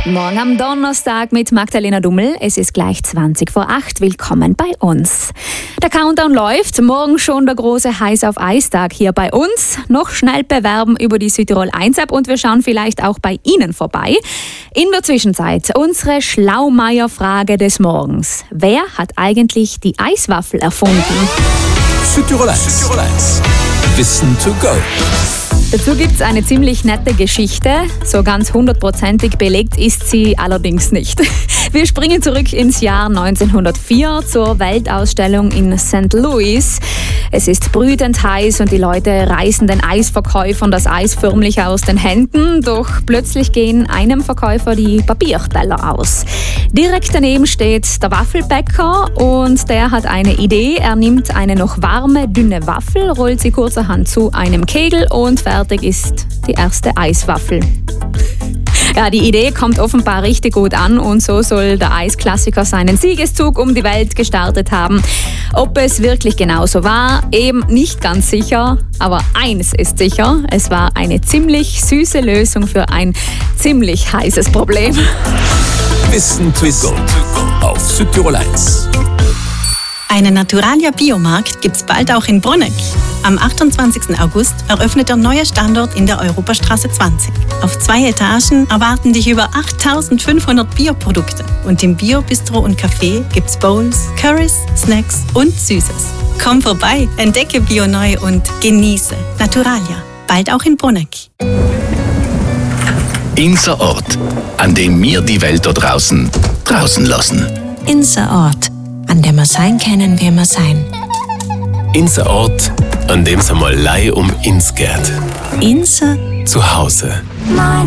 Guten Morgen am Donnerstag mit Magdalena Dummel. Es ist gleich 20:08. Willkommen bei uns. Der Countdown läuft. Morgen schon der große Heiß auf Eis-Tag hier bei uns. Noch schnell bewerben über die Südtirol 1-App und wir schauen vielleicht auch bei Ihnen vorbei. In der Zwischenzeit unsere Schlaumeier-Frage des Morgens. Wer hat eigentlich die Eiswaffel erfunden? Südtirol 1. Wissen to go. Dazu gibt es eine ziemlich nette Geschichte. So ganz 100%ig belegt ist sie allerdings nicht. Wir springen zurück ins Jahr 1904 zur Weltausstellung in St. Louis. Es ist brütend heiß und die Leute reißen den Eisverkäufern das Eis förmlich aus den Händen. Doch plötzlich gehen einem Verkäufer die Papierteller aus. Direkt daneben steht der Waffelbäcker und der hat eine Idee. Er nimmt eine noch warme, dünne Waffel, rollt sie kurzerhand zu einem Kegel und fertig ist die erste Eiswaffel. Ja, die Idee kommt offenbar richtig gut an und so soll der Eisklassiker seinen Siegeszug um die Welt gestartet haben. Ob es wirklich genauso war, eben nicht ganz sicher. Aber eins ist sicher, es war eine ziemlich süße Lösung für ein ziemlich heißes Problem. Wissen to go auf Südtirol 1. Einen Naturalia Biomarkt gibt's bald auch in Bruneck. Am 28. August eröffnet der neue Standort in der Europastraße 20. Auf 2 Etagen erwarten dich über 8.500 Bioprodukte. Und im Bio-Bistro und Café gibt's Bowls, Currys, Snacks und Süßes. Komm vorbei, entdecke Bio neu und genieße Naturalia. Bald auch in Bruneck. Unser Ort, an dem wir die Welt da draußen lassen. Unser Ort, an dem wir sein können, wie wir sein. Unser Ort, an dem es einmal Leih um uns geht. Unser Zuhause.